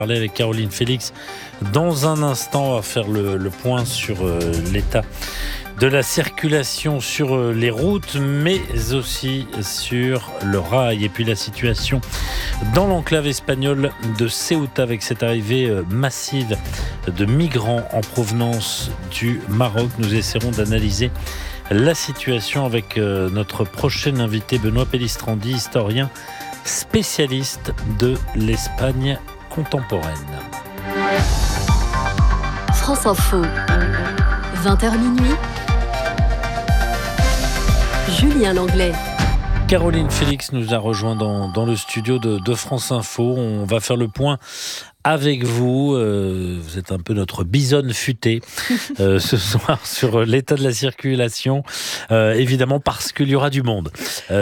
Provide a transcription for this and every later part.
Parler avec Caroline Félix. Dans un instant, on va faire le point sur l'état de la circulation sur les routes, mais aussi sur le rail. Et puis la situation dans l'enclave espagnole de Ceuta, avec cette arrivée massive de migrants en provenance du Maroc. Nous essaierons d'analyser la situation avec notre prochain invité, Benoît Pellistrandi, historien spécialiste de l'Espagne contemporaine. France Info, 20h minuit, Julien Langlais. Caroline Félix nous a rejoint dans le studio de France Info. On va faire le point avec vous. Vous êtes un peu notre bisonne futée ce soir sur l'état de la circulation. Évidemment parce qu'il y aura du monde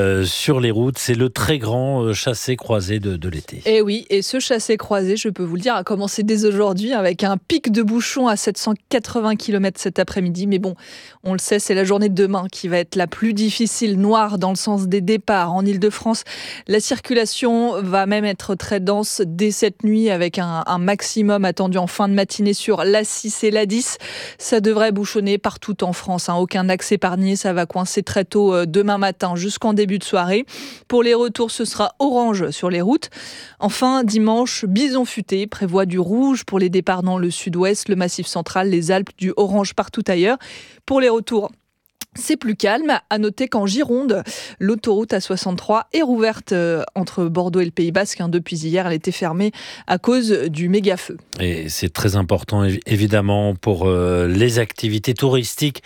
sur les routes. C'est le très grand chassé-croisé de l'été. Et oui, et ce chassé-croisé, je peux vous le dire, a commencé dès aujourd'hui avec un pic de bouchons à 780 km cet après-midi. Mais bon, on le sait, c'est la journée de demain qui va être la plus difficile, noire dans le sens des départs. En Ile-de-France, la circulation va même être très dense dès cette nuit avec un maximum attendu en fin de matinée sur l'A6 et l'A10. Ça devrait bouchonner partout en France. Aucun axe épargné, ça va coincer très tôt demain matin jusqu'en début de soirée. Pour les retours, ce sera orange sur les routes. Enfin, dimanche, Bison futé prévoit du rouge pour les départs dans le sud-ouest, le Massif central, les Alpes, du orange partout ailleurs. Pour les retours, c'est plus calme. À noter qu'en Gironde, l'autoroute A63 est rouverte entre Bordeaux et le Pays Basque. Depuis hier, elle était fermée à cause du méga-feu. Et c'est très important, évidemment, pour les activités touristiques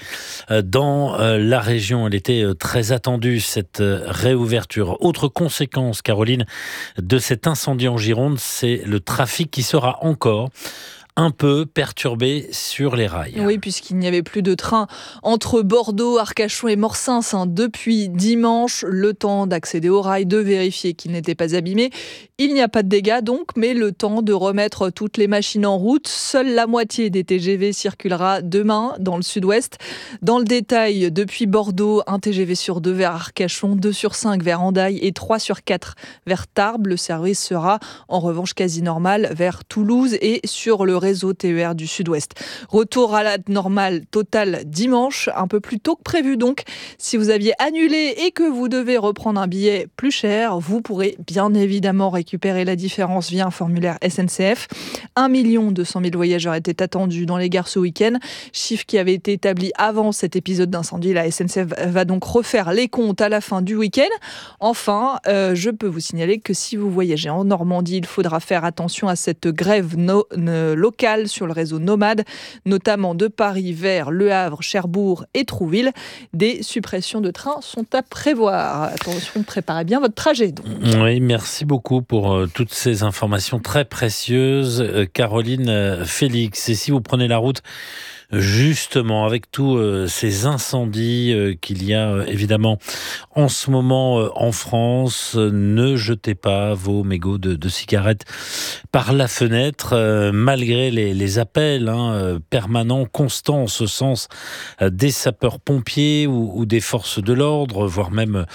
dans la région. Elle était très attendue, cette réouverture. Autre conséquence, Caroline, de cet incendie en Gironde, c'est le trafic qui sera encore un peu perturbé sur les rails. Oui, puisqu'il n'y avait plus de train entre Bordeaux, Arcachon et Morsins depuis dimanche. Le temps d'accéder au rail, de vérifier qu'il n'était pas abîmé. Il n'y a pas de dégâts donc, mais le temps de remettre toutes les machines en route. Seule la moitié des TGV circulera demain dans le sud-ouest. Dans le détail, depuis Bordeaux, un TGV sur 2 vers Arcachon, 2 sur 5 vers Hendaye et 3 sur 4 vers Tarbes. Le service sera en revanche quasi normal vers Toulouse et sur le réseau TER du Sud-Ouest. Retour à la normale totale dimanche, un peu plus tôt que prévu donc. Si vous aviez annulé et que vous devez reprendre un billet plus cher, vous pourrez bien évidemment récupérer la différence via un formulaire SNCF. 1 200 000 voyageurs étaient attendus dans les gares ce week-end, chiffre qui avait été établi avant cet épisode d'incendie. La SNCF va donc refaire les comptes à la fin du week-end. Enfin, je peux vous signaler que si vous voyagez en Normandie, il faudra faire attention à cette grève locale sur le réseau Nomade, notamment de Paris vers Le Havre, Cherbourg et Trouville. Des suppressions de trains sont à prévoir. Attention, préparez bien votre trajet. Donc. Oui, merci beaucoup pour toutes ces informations très précieuses, Caroline Félix. Et si vous prenez la route, justement, avec tous ces incendies qu'il y a évidemment en ce moment en France, ne jetez pas vos mégots de cigarettes par la fenêtre, malgré les appels permanents, constants en ce sens, des sapeurs-pompiers ou des forces de l'ordre, voire même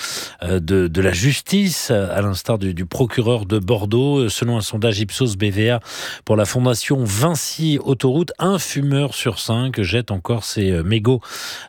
de la justice, à l'instar du procureur de Bordeaux. Selon un sondage Ipsos BVA pour la fondation Vinci Autoroute, un fumeur sur 5 jette encore ses mégots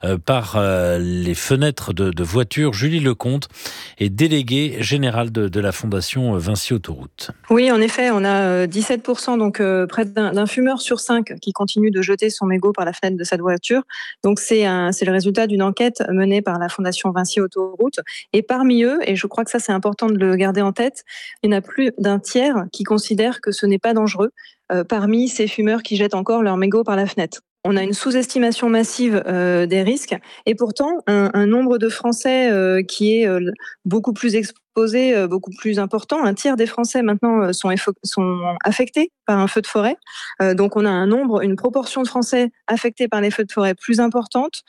par les fenêtres de voitures. Julie Lecomte est déléguée générale de la fondation Vinci Autoroute. Oui, en effet, on a 17%, donc près d'un fumeur sur 5 qui continue de jeter son mégot par la fenêtre de sa voiture. Donc c'est le résultat d'une enquête menée par la fondation Vinci Autoroute. Et parmi eux, et je crois que ça c'est important de le garder en tête, il y en a plus d'un tiers qui considèrent que ce n'est pas dangereux parmi ces fumeurs qui jettent encore leur mégot par la fenêtre. On a une sous-estimation massive des risques et pourtant un nombre de Français qui est beaucoup plus exposé, beaucoup plus important. Un tiers des Français maintenant sont affectés par un feu de forêt. Donc on a une proportion de Français affectés par les feux de forêt plus importante.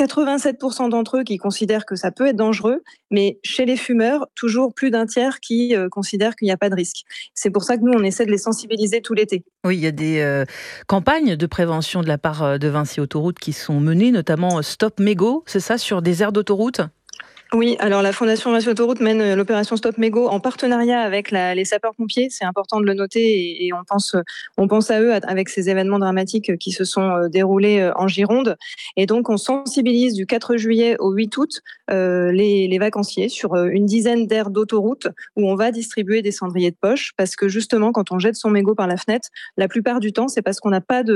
87% d'entre eux qui considèrent que ça peut être dangereux, mais chez les fumeurs, toujours plus d'un tiers qui considèrent qu'il n'y a pas de risque. C'est pour ça que nous, on essaie de les sensibiliser tout l'été. Oui, il y a des campagnes de prévention de la part de Vinci Autoroute qui sont menées, notamment Stop Mégots, c'est ça, sur des aires d'autoroute ? Oui, alors la Fondation Vinci Autoroute mène l'opération Stop Mégots en partenariat avec les sapeurs-pompiers. C'est important de le noter et on pense à eux avec ces événements dramatiques qui se sont déroulés en Gironde. Et donc, on sensibilise du 4 juillet au 8 août les vacanciers sur une dizaine d'aires d'autoroute où on va distribuer des cendriers de poche parce que justement, quand on jette son mégot par la fenêtre, la plupart du temps, c'est parce qu'on n'a pas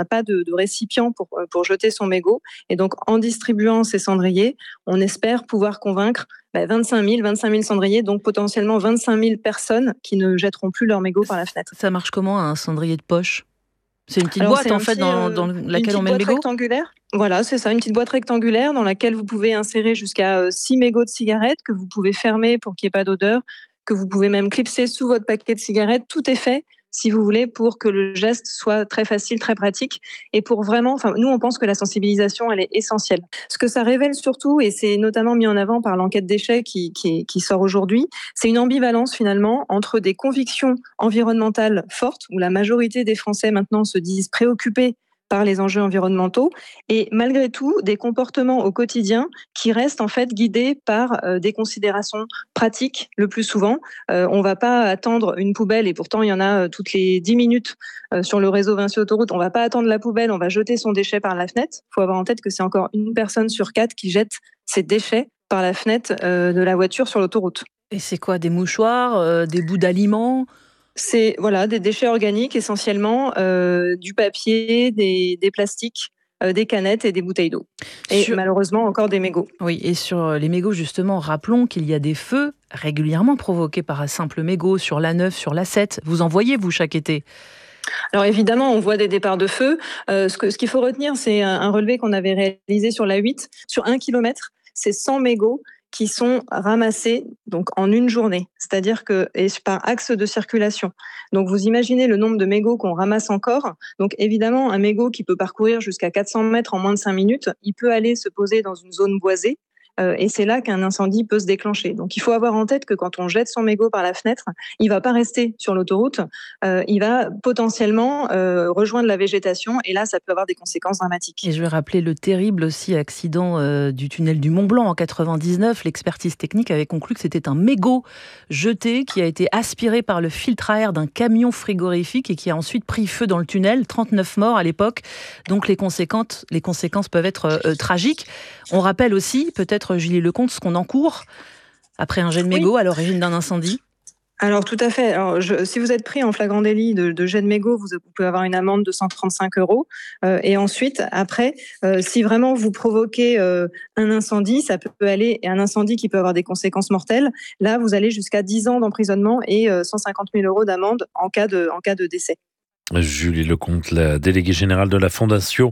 de récipient pour jeter son mégot. Et donc, en distribuant ces cendriers, on espère pouvoir convaincre 25 000 cendriers, donc potentiellement 25 000 personnes qui ne jetteront plus leur mégot par la fenêtre. Ça marche comment, un cendrier de poche? C'est une petite boîte en fait dans laquelle on met le mégot rectangulaire. Voilà, c'est ça, une petite boîte rectangulaire dans laquelle vous pouvez insérer jusqu'à 6 mégots de cigarettes que vous pouvez fermer pour qu'il n'y ait pas d'odeur, que vous pouvez même clipser sous votre paquet de cigarettes. Tout est fait, si vous voulez, pour que le geste soit très facile, très pratique. Et pour vraiment, nous, on pense que la sensibilisation, elle est essentielle. Ce que ça révèle surtout, et c'est notamment mis en avant par l'enquête déchets qui sort aujourd'hui, c'est une ambivalence finalement entre des convictions environnementales fortes, où la majorité des Français maintenant se disent préoccupés par les enjeux environnementaux et malgré tout des comportements au quotidien qui restent en fait guidés par des considérations pratiques le plus souvent. On va pas attendre une poubelle et pourtant il y en a toutes les 10 minutes sur le réseau Vinci Autoroute. On va pas attendre la poubelle, on va jeter son déchet par la fenêtre. Il faut avoir en tête que c'est encore une personne sur 4 qui jette ses déchets par la fenêtre de la voiture sur l'autoroute. Et c'est quoi, des mouchoirs, des bouts d'aliments? C'est des déchets organiques essentiellement, du papier, des plastiques, des canettes et des bouteilles d'eau. Et malheureusement encore des mégots. Oui, et sur les mégots justement, rappelons qu'il y a des feux régulièrement provoqués par un simple mégot sur l'A9, sur l'A7. Vous en voyez, vous, chaque été? Alors évidemment, on voit des départs de feu. Ce qu'il faut retenir, c'est un relevé qu'on avait réalisé sur l'A8. Sur 1 kilomètre, c'est 100 mégots qui sont ramassés donc en une journée, c'est-à-dire que par axe de circulation. Donc vous imaginez le nombre de mégots qu'on ramasse encore. Donc évidemment, un mégot qui peut parcourir jusqu'à 400 mètres en moins de 5 minutes, il peut aller se poser dans une zone boisée. Et c'est là qu'un incendie peut se déclencher. Donc il faut avoir en tête que quand on jette son mégot par la fenêtre, il va pas rester sur l'autoroute, il va potentiellement rejoindre la végétation et là ça peut avoir des conséquences dramatiques. Et je vais rappeler le terrible aussi accident du tunnel du Mont Blanc en 99. L'expertise technique avait conclu que c'était un mégot jeté qui a été aspiré par le filtre à air d'un camion frigorifique et qui a ensuite pris feu dans le tunnel. 39 morts à l'époque. Donc les conséquences peuvent être tragiques. On rappelle aussi, peut-être Julie Lecomte, ce qu'on encourt après un jet de mégot à l'origine d'un incendie. Alors tout à fait. Alors, si vous êtes pris en flagrant délit de jet de mégot, vous pouvez avoir une amende de 135 €. Et ensuite, après, si vraiment vous provoquez un incendie, ça peut aller, et un incendie qui peut avoir des conséquences mortelles, là vous allez jusqu'à 10 ans d'emprisonnement et 150 000 € d'amende en cas de décès. Julie Lecomte, la déléguée générale de la Fondation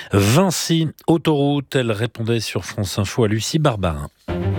Vinci Autoroute, elle répondait sur France Info à Lucie Barbarin.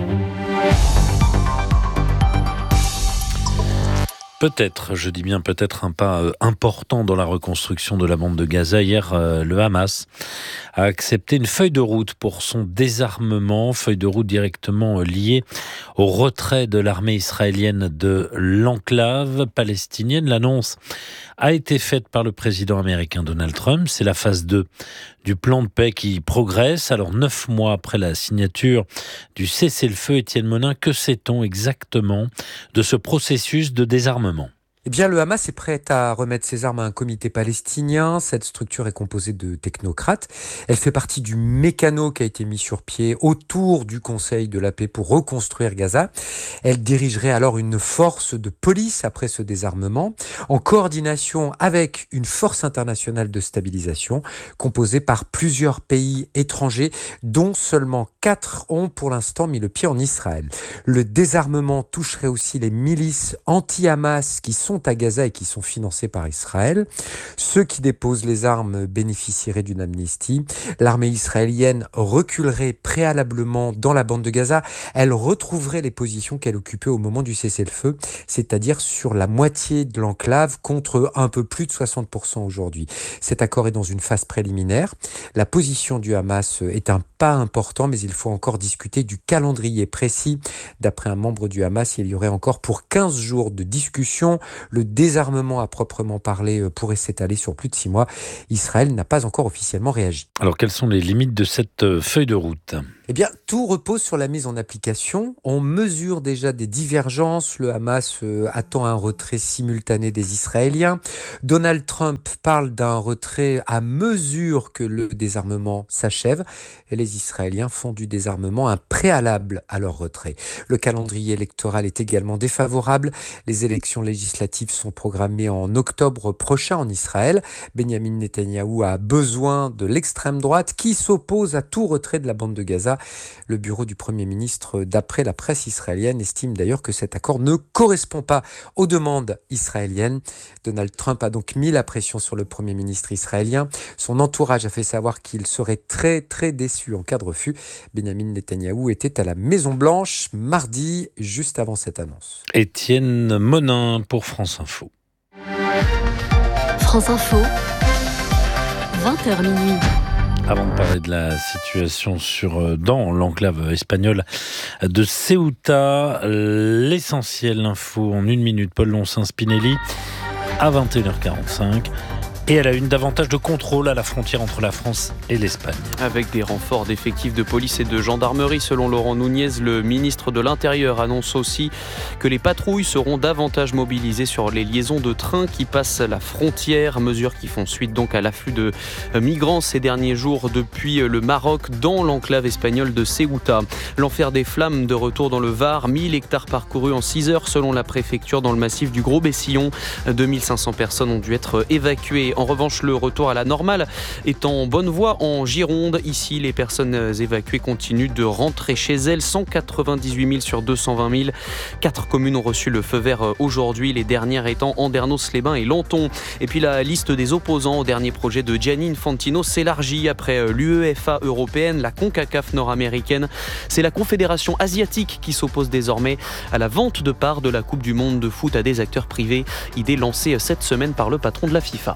Peut-être, je dis bien peut-être, un pas important dans la reconstruction de la bande de Gaza. Hier, le Hamas a accepté une feuille de route pour son désarmement, feuille de route directement liée au retrait de l'armée israélienne de l'enclave palestinienne. L'annonce a été faite par le président américain Donald Trump. C'est la phase 2 du plan de paix qui progresse. Alors 9 mois après la signature du cessez-le-feu, Étienne Monin, que sait-on exactement de ce processus de désarmement ? Eh bien, le Hamas est prêt à remettre ses armes à un comité palestinien. Cette structure est composée de technocrates. Elle fait partie du mécano qui a été mis sur pied autour du Conseil de la paix pour reconstruire Gaza. Elle dirigerait alors une force de police après ce désarmement, en coordination avec une force internationale de stabilisation composée par plusieurs pays étrangers, dont seulement 4 ont pour l'instant mis le pied en Israël. Le désarmement toucherait aussi les milices anti-Hamas qui sont à Gaza et qui sont financés par Israël. Ceux qui déposent les armes bénéficieraient d'une amnistie. L'armée israélienne reculerait préalablement dans la bande de Gaza. Elle retrouverait les positions qu'elle occupait au moment du cessez-le-feu, c'est-à-dire sur la moitié de l'enclave contre un peu plus de 60% aujourd'hui. Cet accord est dans une phase préliminaire. La position du Hamas est un pas important, mais il faut encore discuter du calendrier précis. D'après un membre du Hamas, il y aurait encore pour 15 jours de discussion Le désarmement à proprement parler pourrait s'étaler sur plus de 6 mois. Israël n'a pas encore officiellement réagi. Alors, quelles sont les limites de cette feuille de route ? Eh bien, tout repose sur la mise en application. On mesure déjà des divergences. Le Hamas attend un retrait simultané des Israéliens. Donald Trump parle d'un retrait à mesure que le désarmement s'achève. Et les Israéliens font du désarmement un préalable à leur retrait. Le calendrier électoral est également défavorable. Les élections législatives sont programmées en octobre prochain en Israël. Benjamin Netanyahou a besoin de l'extrême droite qui s'oppose à tout retrait de la bande de Gaza. Le bureau du Premier ministre, d'après la presse israélienne, estime d'ailleurs que cet accord ne correspond pas aux demandes israéliennes. Donald Trump a donc mis la pression sur le Premier ministre israélien. Son entourage a fait savoir qu'il serait très très déçu en cas de refus. Benjamin Netanyahou était à la Maison-Blanche mardi, juste avant cette annonce. Étienne Monin pour France Info. France Info, 20h minuit. Avant de parler de la situation dans l'enclave espagnole de Ceuta, l'essentiel info en 1 minute, Paul Loncin-Spinelli, à 21h45. Et elle a davantage de contrôle à la frontière entre la France et l'Espagne. Avec des renforts d'effectifs de police et de gendarmerie, selon Laurent Nunez, le ministre de l'Intérieur annonce aussi que les patrouilles seront davantage mobilisées sur les liaisons de trains qui passent la frontière. Mesures qui font suite donc à l'afflux de migrants ces derniers jours depuis le Maroc dans l'enclave espagnole de Ceuta. L'enfer des flammes de retour dans le Var, 1000 hectares parcourus en 6 heures selon la préfecture dans le massif du Gros-Bessillon. 2500 personnes ont dû être évacuées. En revanche, le retour à la normale est en bonne voie en Gironde. Ici, les personnes évacuées continuent de rentrer chez elles. 198 000 sur 220 000. 4 communes ont reçu le feu vert aujourd'hui, les dernières étant Andernos-les-Bains et Lenton. Et puis la liste des opposants au dernier projet de Gianni Infantino s'élargit après l'UEFA européenne, la CONCACAF nord-américaine. C'est la Confédération asiatique qui s'oppose désormais à la vente de parts de la Coupe du Monde de foot à des acteurs privés. Idée lancée cette semaine par le patron de la FIFA.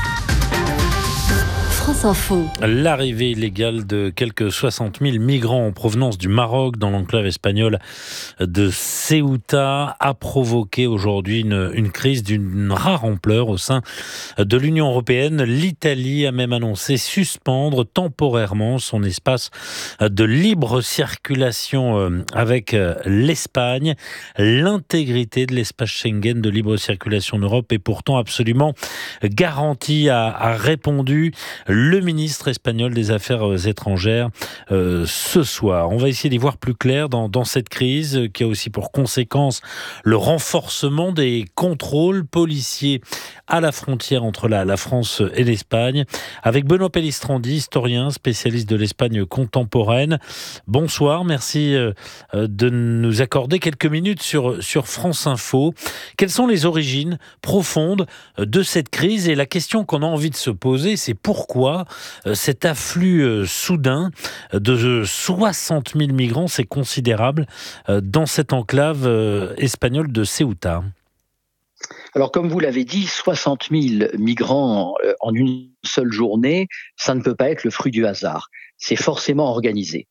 France Info. L'arrivée illégale de quelques 60 000 migrants en provenance du Maroc dans l'enclave espagnole de Ceuta a provoqué aujourd'hui une crise d'une rare ampleur au sein de l'Union européenne. L'Italie a même annoncé suspendre temporairement son espace de libre circulation avec l'Espagne. L'intégrité de l'espace Schengen de libre circulation en Europe est pourtant absolument garantie, a répondu le ministre espagnol des Affaires étrangères ce soir. On va essayer d'y voir plus clair dans cette crise qui a aussi pour conséquence le renforcement des contrôles policiers à la frontière entre la France et l'Espagne avec Benoît Pellistrandi, historien, spécialiste de l'Espagne contemporaine. Bonsoir, merci de nous accorder quelques minutes sur France Info. Quelles sont les origines profondes de cette crise? Et la question qu'on a envie de se poser, c'est pourquoi cet afflux soudain de 60 000 migrants, c'est considérable dans cette enclave espagnole de Ceuta. Alors, comme vous l'avez dit, 60 000 migrants en une seule journée, ça ne peut pas être le fruit du hasard. C'est forcément organisé.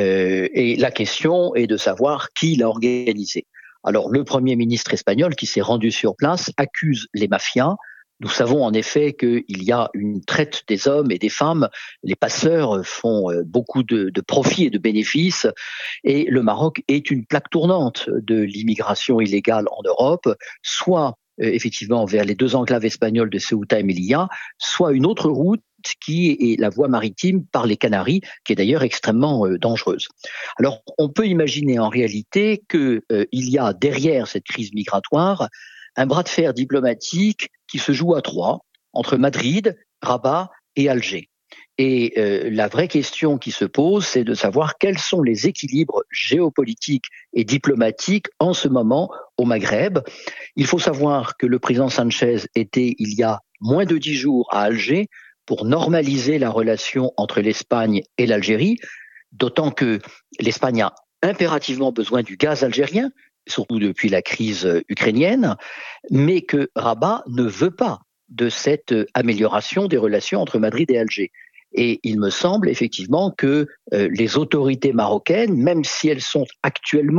Et la question est de savoir qui l'a organisé. Alors, le Premier ministre espagnol qui s'est rendu sur place accuse les mafias. Nous savons en effet qu'il y a une traite des hommes et des femmes. Les passeurs font beaucoup de profits et de bénéfices. Et le Maroc est une plaque tournante de l'immigration illégale en Europe, soit effectivement vers les 2 enclaves espagnoles de Ceuta et Melilla, soit une autre route qui est la voie maritime par les Canaries, qui est d'ailleurs extrêmement dangereuse. Alors, on peut imaginer en réalité qu'il y a derrière cette crise migratoire un bras de fer diplomatique qui se joue à 3, entre Madrid, Rabat et Alger. Et la vraie question qui se pose, c'est de savoir quels sont les équilibres géopolitiques et diplomatiques en ce moment au Maghreb. Il faut savoir que le président Sanchez était, il y a moins de 10 jours, à Alger pour normaliser la relation entre l'Espagne et l'Algérie, d'autant que l'Espagne a impérativement besoin du gaz algérien, surtout depuis la crise ukrainienne, mais que Rabat ne veut pas de cette amélioration des relations entre Madrid et Alger. Et il me semble effectivement que les autorités marocaines, même si elles sont actuellement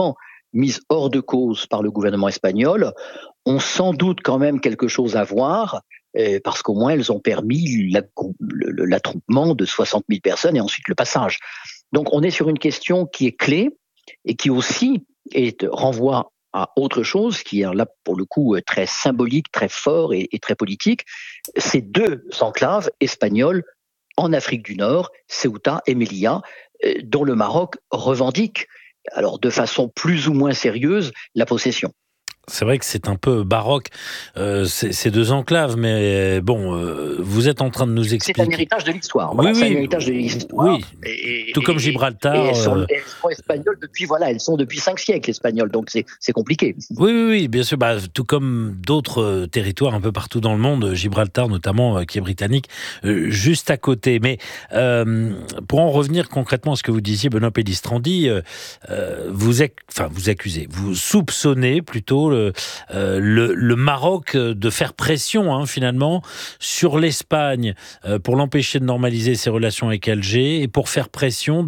mises hors de cause par le gouvernement espagnol, ont sans doute quand même quelque chose à voir, parce qu'au moins elles ont permis l'attroupement de 60 000 personnes et ensuite le passage. Donc on est sur une question qui est clé et qui aussi renvoie à autre chose, qui est là pour le coup très symbolique, très fort et très politique. Ces deux enclaves espagnoles en Afrique du Nord, Ceuta et Melilla, dont le Maroc revendique, alors de façon plus ou moins sérieuse, la possession. C'est vrai que c'est un peu baroque, ces deux enclaves, mais bon, vous êtes en train de nous expliquer... C'est un héritage de l'histoire. Oui, c'est un héritage de l'histoire. Oui. Tout comme Gibraltar. Et elles sont espagnoles elles sont depuis 5 siècles espagnoles, donc c'est compliqué. Oui, bien sûr. Tout comme d'autres territoires un peu partout dans le monde, Gibraltar notamment, qui est britannique, juste à côté. Mais pour en revenir concrètement à ce que vous disiez, Benoît Pellistrandi, vous accusez, vous soupçonnez plutôt le Maroc de faire pression finalement sur l'Espagne pour l'empêcher de normaliser ses relations avec Alger et pour faire pression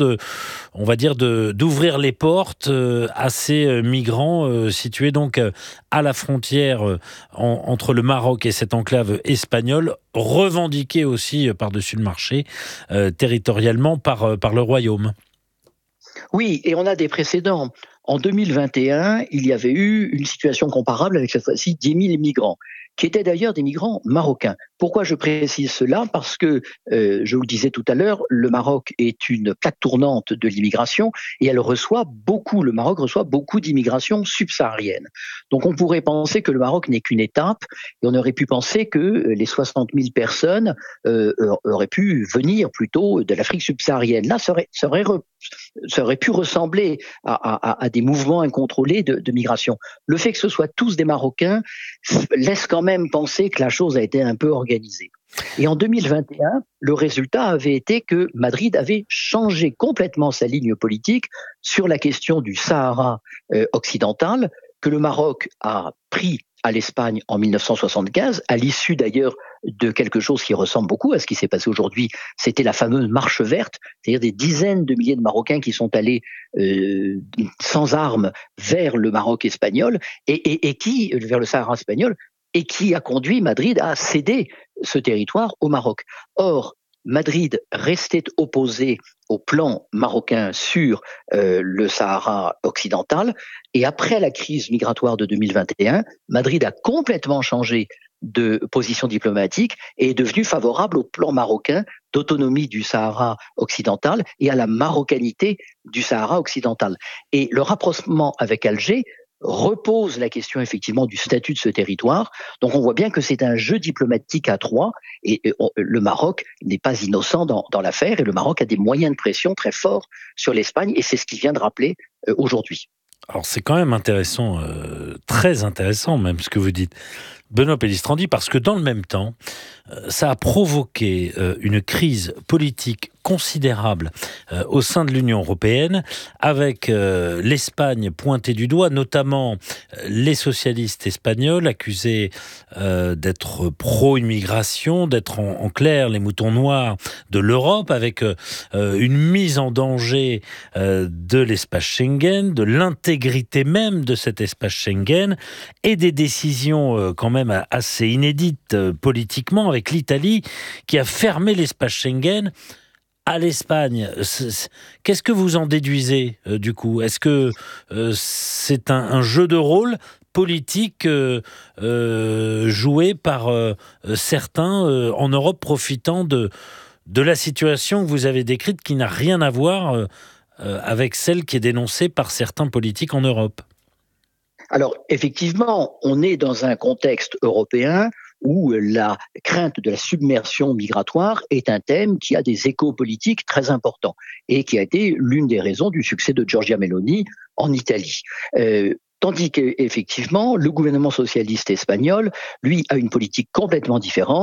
d'ouvrir les portes à ces migrants situés donc à la frontière entre le Maroc et cette enclave espagnole, revendiquée aussi par-dessus le marché territorialement par le Royaume. Oui, et on a des précédents. En 2021, il y avait eu une situation comparable avec cette fois-ci 10 000 migrants, qui étaient d'ailleurs des migrants marocains. Pourquoi je précise cela ? Parce que, je vous le disais tout à l'heure, le Maroc est une plaque tournante de l'immigration et le Maroc reçoit beaucoup d'immigration subsaharienne. Donc on pourrait penser que le Maroc n'est qu'une étape et on aurait pu penser que les 60 000 personnes auraient pu venir plutôt de l'Afrique subsaharienne. Là, ça aurait pu ressembler à des mouvements incontrôlés de migration. Le fait que ce soit tous des Marocains laisse quand même penser que la chose a été un peu organisée. Et en 2021, le résultat avait été que Madrid avait changé complètement sa ligne politique sur la question du Sahara occidental, que le Maroc a pris à l'Espagne en 1975, à l'issue d'ailleurs de quelque chose qui ressemble beaucoup à ce qui s'est passé aujourd'hui. C'était la fameuse marche verte, c'est-à-dire des dizaines de milliers de Marocains qui sont allés sans armes vers le Maroc espagnol et qui, vers le Sahara espagnol, et qui a conduit Madrid à céder ce territoire au Maroc. Or, Madrid restait opposé au plan marocain sur le Sahara occidental, et après la crise migratoire de 2021, Madrid a complètement changé de position diplomatique et est devenu favorable au plan marocain d'autonomie du Sahara occidental et à la marocanité du Sahara occidental. Et le rapprochement avec Alger repose la question effectivement du statut de ce territoire. Donc on voit bien que c'est un jeu diplomatique à trois et le Maroc n'est pas innocent dans l'affaire et le Maroc a des moyens de pression très forts sur l'Espagne et c'est ce qu'il vient de rappeler aujourd'hui. Alors c'est quand même intéressant, très intéressant même ce que vous dites, Benoît Pellistrandi, parce que dans le même temps, ça a provoqué une crise politique considérable au sein de l'Union européenne, avec l'Espagne pointée du doigt, notamment les socialistes espagnols accusés d'être pro-immigration, d'être en clair les moutons noirs de l'Europe, avec une mise en danger de l'espace Schengen, de l'intégrité même de cet espace Schengen, et des décisions quand même assez inédites politiquement, avec l'Italie qui a fermé l'espace Schengen à l'Espagne. Qu'est-ce que vous en déduisez du coup ? Est-ce que c'est un jeu de rôle politique joué par certains en Europe, profitant de la situation que vous avez décrite, qui n'a rien à voir avec celle qui est dénoncée par certains politiques en Europe ? Alors, effectivement, on est dans un contexte européen où la crainte de la submersion migratoire est un thème qui a des échos politiques très importants et qui a été l'une des raisons du succès de Giorgia Meloni en Italie. Tandis qu'effectivement, le gouvernement socialiste espagnol, lui, a une politique complètement différente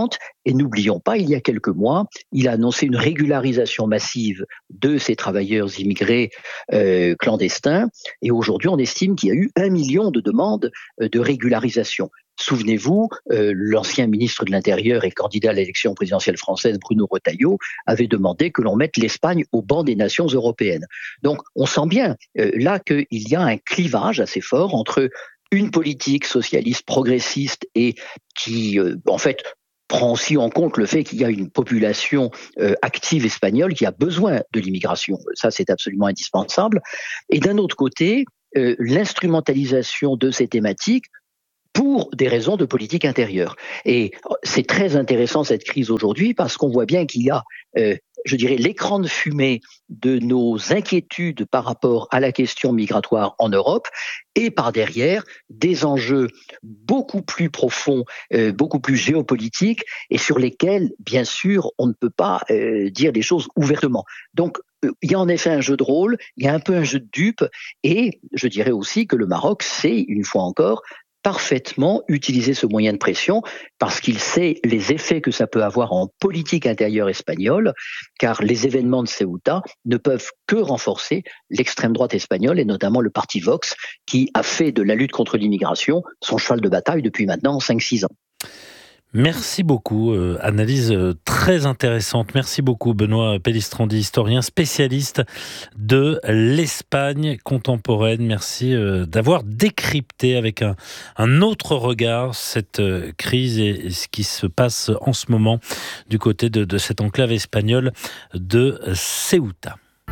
Et n'oublions pas, il y a quelques mois, il a annoncé une régularisation massive de ces travailleurs immigrés clandestins. Et aujourd'hui, on estime qu'il y a eu 1 million de demandes de régularisation. Souvenez-vous, l'ancien ministre de l'Intérieur et candidat à l'élection présidentielle française, Bruno Retailleau, avait demandé que l'on mette l'Espagne au banc des nations européennes. Donc, on sent bien là qu'il y a un clivage assez fort entre une politique socialiste progressiste et qui, en fait, prend aussi en compte le fait qu'il y a une population active espagnole qui a besoin de l'immigration. Ça, c'est absolument indispensable. Et d'un autre côté, l'instrumentalisation de ces thématiques pour des raisons de politique intérieure. Et c'est très intéressant cette crise aujourd'hui parce qu'on voit bien qu'il y a, je dirais, l'écran de fumée de nos inquiétudes par rapport à la question migratoire en Europe et par derrière des enjeux beaucoup plus profonds, beaucoup plus géopolitiques et sur lesquels, bien sûr, on ne peut pas dire les choses ouvertement. Donc, il y a en effet un jeu de rôle, il y a un peu un jeu de dupes et je dirais aussi que le Maroc sait, une fois encore, parfaitement utiliser ce moyen de pression parce qu'il sait les effets que ça peut avoir en politique intérieure espagnole, car les événements de Ceuta ne peuvent que renforcer l'extrême droite espagnole et notamment le parti Vox qui a fait de la lutte contre l'immigration son cheval de bataille depuis maintenant 5-6 ans. Merci beaucoup, analyse très intéressante. Merci beaucoup Benoît Pellistrandi, historien spécialiste de l'Espagne contemporaine. Merci d'avoir décrypté avec un autre regard cette crise et ce qui se passe en ce moment du côté de cette enclave espagnole de Ceuta.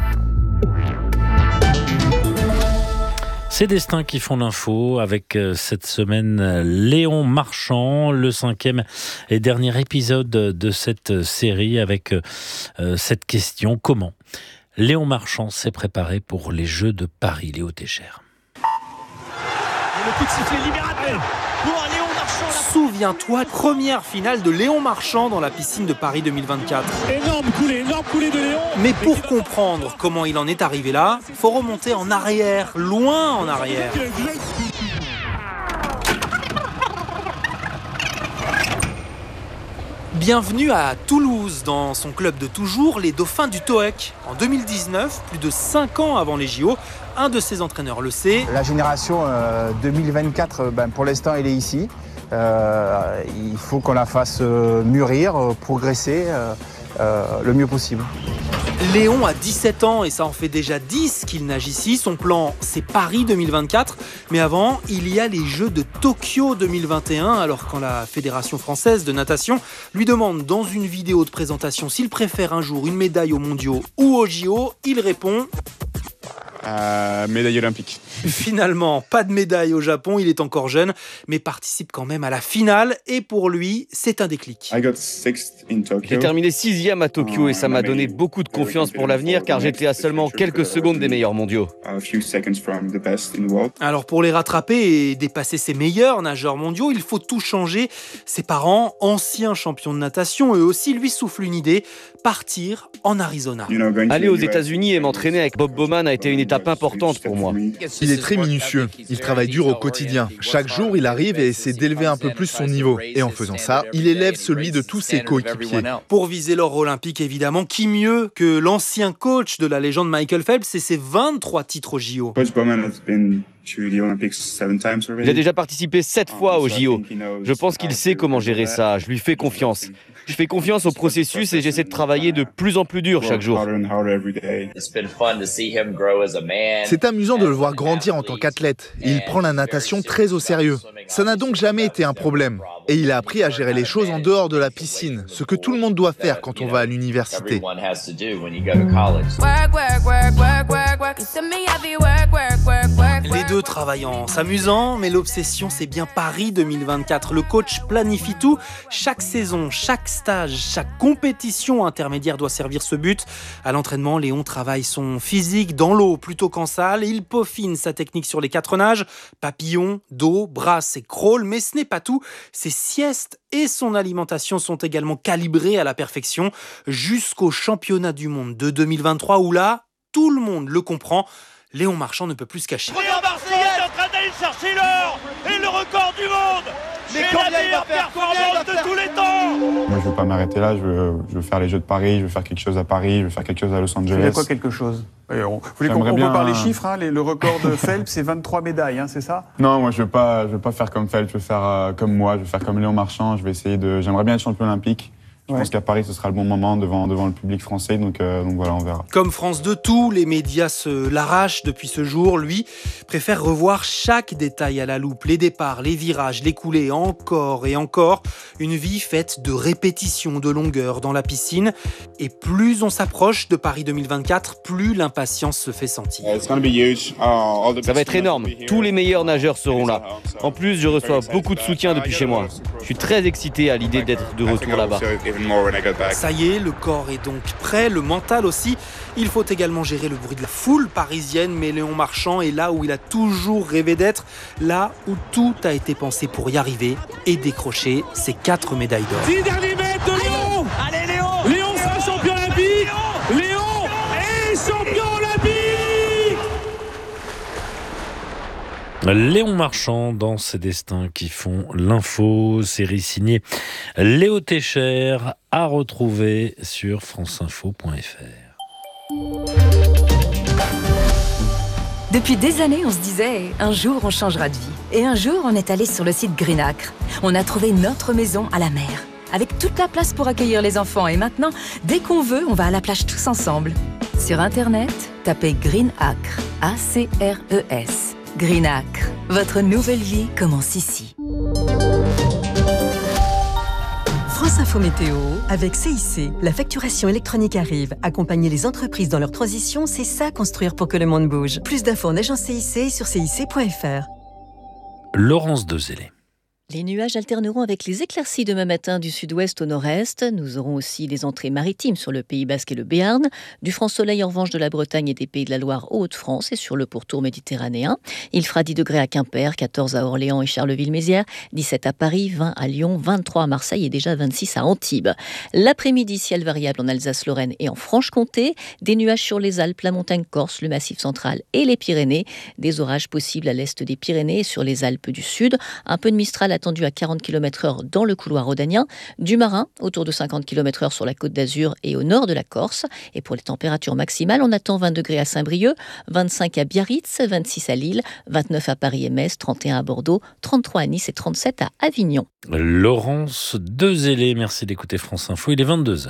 C'est Destin qui font l'info avec cette semaine Léon Marchand, le 5e et dernier épisode de cette série avec cette question: comment Léon Marchand s'est préparé pour les Jeux de Paris? Léo Técher. Le coup de sifflet libérateur pour Léon Marchand. Souviens-toi, première finale de Léon Marchand dans la piscine de Paris 2024. Énorme coulée de Léon. Mais pour comprendre comment il en est arrivé là, faut remonter en arrière, loin en arrière. Bienvenue à Toulouse, dans son club de toujours, les Dauphins du TOEC. En 2019, plus de 5 ans avant les JO, un de ses entraîneurs le sait. La génération 2024, pour l'instant, elle est ici. Il faut qu'on la fasse mûrir, progresser le mieux possible. Léon a 17 ans et ça en fait déjà 10 qu'il nage ici. Son plan, c'est Paris 2024. Mais avant, il y a les Jeux de Tokyo 2021. Alors quand la Fédération française de natation lui demande dans une vidéo de présentation s'il préfère un jour une médaille aux mondiaux ou aux JO, il répond... médaille olympique. Finalement, pas de médaille au Japon, il est encore jeune, mais participe quand même à la finale et pour lui, c'est un déclic. J'ai terminé 6e à Tokyo et ça m'a donné beaucoup de confiance pour l'avenir car j'étais à seulement quelques secondes des meilleurs mondiaux. Alors pour les rattraper et dépasser ces meilleurs nageurs mondiaux, il faut tout changer. Ses parents, anciens champions de natation, eux aussi lui soufflent une idée, partir en Arizona. Aller aux États-Unis et m'entraîner avec Bob Bowman a été une étape importante pour moi. Il est très minutieux, il travaille dur au quotidien. Chaque jour, il arrive et essaie d'élever un peu plus son niveau. Et en faisant ça, il élève celui de tous ses coéquipiers. Pour viser l'or olympique, évidemment, qui mieux que l'ancien coach de la légende Michael Phelps et ses 23 titres au JO. Il a déjà participé 7 fois au JO. Je pense qu'il sait comment gérer ça, je lui fais confiance. Je fais confiance au processus et j'essaie de travailler de plus en plus dur chaque jour. C'est amusant de le voir grandir en tant qu'athlète. Il prend la natation très au sérieux. Ça n'a donc jamais été un problème. Et il a appris à gérer les choses en dehors de la piscine, ce que tout le monde doit faire quand on va à l'université. Les deux travaillent en s'amusant, mais l'obsession c'est bien Paris 2024. Le coach planifie tout. Chaque saison, chaque stage, chaque compétition intermédiaire doit servir ce but. À l'entraînement, Léon travaille son physique dans l'eau plutôt qu'en salle. Il peaufine sa technique sur les 4 nages, papillon, dos, brasse et crawl. Mais ce n'est pas tout. Ses siestes et son alimentation sont également calibrées à la perfection jusqu'au championnat du monde de 2023 où là, tout le monde le comprend. Léon Marchand ne peut plus se cacher. Léon Marchand est en train d'aller chercher l'or et le record du monde. Mais combien il va faire performance de tous les temps? Moi, je veux pas m'arrêter là. Je veux faire les Jeux de Paris. Je veux faire quelque chose à Paris. Je veux faire quelque chose à Los Angeles. C'est quoi quelque chose? Vous voulez qu'on peut parler chiffres, hein, le record de Phelps, c'est 23 médailles, hein, c'est ça? Non, moi je veux pas faire comme Phelps, je veux faire comme moi, je veux faire comme Léon Marchand, j'aimerais bien être champion olympique. Je pense qu'à Paris, ce sera le bon moment devant le public français, donc voilà, on verra. Comme France 2, tous les médias se l'arrachent depuis ce jour. Lui préfère revoir chaque détail à la loupe, les départs, les virages, les coulées, encore et encore. Une vie faite de répétitions, de longueurs dans la piscine. Et plus on s'approche de Paris 2024, plus l'impatience se fait sentir. Ça va être énorme. Tous les meilleurs nageurs seront là. En plus, je reçois beaucoup de soutien depuis chez moi. Je suis très excité à l'idée d'être de retour là-bas. Ça y est, le corps est donc prêt, le mental aussi. Il faut également gérer le bruit de la foule parisienne, mais Léon Marchand est là où il a toujours rêvé d'être, là où tout a été pensé pour y arriver et décrocher ses 4 médailles d'or. 10 derniers mètres de Léon. Allez Léon. Léon sera champion olympique. Léon est champion olympique. Léon Marchand dans Ses destins qui font l'info, série signée Léo Técher, à retrouver sur franceinfo.fr. Depuis des années, on se disait, un jour on changera de vie. Et un jour, on est allé sur le site Greenacre. On a trouvé notre maison à la mer, avec toute la place pour accueillir les enfants. Et maintenant, dès qu'on veut, on va à la plage tous ensemble. Sur Internet, tapez Greenacre, A-C-R-E-S. Greenacre, votre nouvelle vie commence ici. France Info Météo, avec CIC. La facturation électronique arrive. Accompagner les entreprises dans leur transition, c'est ça, construire pour que le monde bouge. Plus d'infos en agence CIC et sur cic.fr. Laurence Dezélé. Les nuages alterneront avec les éclaircies demain matin du sud-ouest au nord-est. Nous aurons aussi des entrées maritimes sur le Pays Basque et le Béarn. Du franc soleil en revanche de la Bretagne et des Pays de la Loire aux Hauts-de-France et sur le pourtour méditerranéen. Il fera 10 degrés à Quimper, 14 à Orléans et Charleville-Mézières, 17 à Paris, 20 à Lyon, 23 à Marseille et déjà 26 à Antibes. L'après-midi, ciel variable en Alsace-Lorraine et en Franche-Comté. Des nuages sur les Alpes, la montagne corse, le Massif central et les Pyrénées. Des orages possibles à l'est des Pyrénées et sur les Alpes du Sud. Un peu de Mistral attendu à 40 km/h dans le couloir rhodanien, du marin autour de 50 km/h sur la Côte d'Azur et au nord de la Corse. Et pour les températures maximales, on attend 20 degrés à Saint-Brieuc, 25 à Biarritz, 26 à Lille, 29 à Paris et Metz, 31 à Bordeaux, 33 à Nice et 37 à Avignon. Laurence Dezélé, merci d'écouter France Info, il est 22h.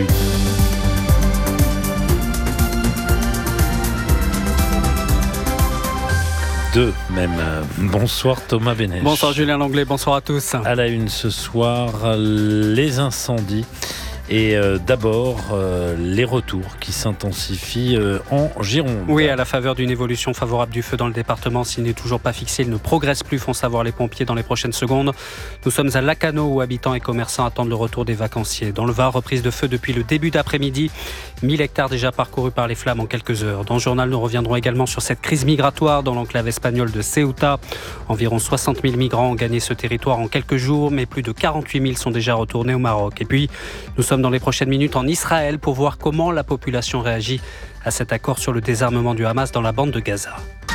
Deux même. Bonsoir Thomas Benech. Bonsoir Julien Langlais, bonsoir à tous. À la une ce soir, les incendies et d'abord les retours qui s'intensifient en Gironde. Oui, à la faveur d'une évolution favorable du feu dans le département, s'il n'est toujours pas fixé, il ne progresse plus, font savoir les pompiers dans les prochaines secondes. Nous sommes à Lacanau où habitants et commerçants attendent le retour des vacanciers. Dans le Var, reprise de feu depuis le début d'après-midi, 1000 hectares déjà parcourus par les flammes en quelques heures. Dans le journal, nous reviendrons également sur cette crise migratoire dans l'enclave espagnole de Ceuta. Environ 60 000 migrants ont gagné ce territoire en quelques jours, mais plus de 48 000 sont déjà retournés au Maroc. Et puis, nous sommes dans les prochaines minutes en Israël pour voir comment la population réagit à cet accord sur le désarmement du Hamas dans la bande de Gaza.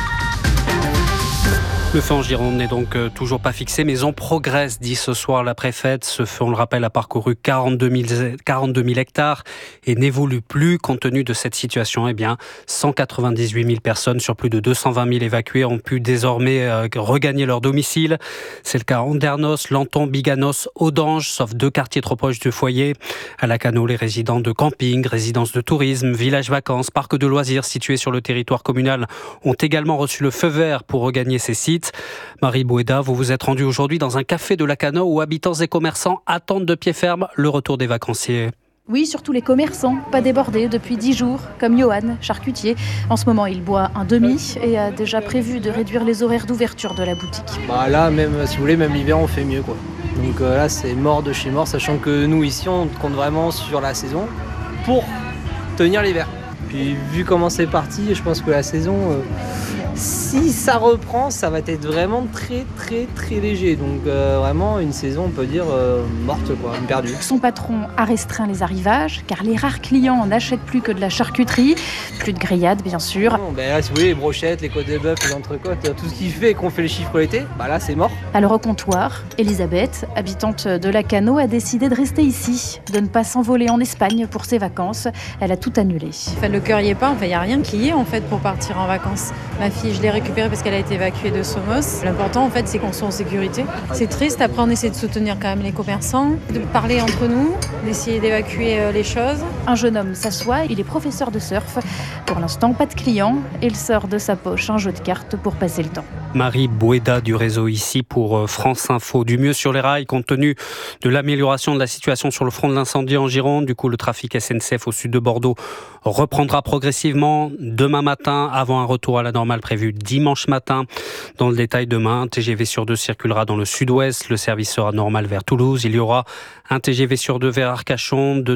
Le feu en Gironde n'est donc toujours pas fixé, mais on progresse, dit ce soir la préfète. Ce feu, on le rappelle, a parcouru 42 000 hectares et n'évolue plus compte tenu de cette situation. Eh bien, 198 000 personnes sur plus de 220 000 évacués ont pu désormais regagner leur domicile. C'est le cas à Andernos, Lanton, Biganos, Audange, sauf 2 quartiers trop proches du foyer. À Lacanau, les résidents de camping, résidences de tourisme, villages vacances, parcs de loisirs situés sur le territoire communal ont également reçu le feu vert pour regagner ces sites. Marie Bouéda, vous vous êtes rendue aujourd'hui dans un café de Lacanau où habitants et commerçants attendent de pied ferme le retour des vacanciers. Oui, surtout les commerçants, pas débordés depuis 10 jours, comme Johan, charcutier. En ce moment, il boit un demi et a déjà prévu de réduire les horaires d'ouverture de la boutique. Là, même si vous voulez, même l'hiver, on fait mieux, quoi. Donc là, c'est mort de chez mort, sachant que nous, ici, on compte vraiment sur la saison pour tenir l'hiver. Puis, vu comment c'est parti, je pense que la saison, Si ça reprend, ça va être vraiment très très très léger. Donc vraiment une saison, on peut dire, morte, quoi, perdue. Son patron a restreint les arrivages car les rares clients n'achètent plus que de la charcuterie. Plus de grillades, bien sûr. Non, là, si vous voulez, les brochettes, les côtes de bœuf, les entrecôtes, tout ce qui fait qu'on fait les chiffres l'été, là c'est mort. Alors au comptoir, Elisabeth, habitante de Lacanau, a décidé de rester ici, de ne pas s'envoler en Espagne pour ses vacances. Elle a tout annulé. Le cœur y est pas, il n'y a rien qui y est en fait pour partir en vacances. Ma fille, je l'ai récupérée parce qu'elle a été évacuée de Somos. L'important en fait, c'est qu'on soit en sécurité. C'est triste, après on essaie de soutenir quand même les commerçants, de parler entre nous, d'essayer d'évacuer les choses. Un jeune homme s'assoit, il est professeur de surf. Pour l'instant, pas de clients. Il sort de sa poche un jeu de cartes pour passer le temps. Marie Boueda du réseau ici pour France Info. Du mieux sur les rails compte tenu de l'amélioration de la situation sur le front de l'incendie en Gironde. Du coup, le trafic SNCF au sud de Bordeaux reprendra progressivement demain matin avant un retour à la normale prévu dimanche matin. Dans le détail, demain, un TGV sur 2 circulera dans le sud-ouest. Le service sera normal vers Toulouse. Il y aura un TGV sur 2 vers Arcachon,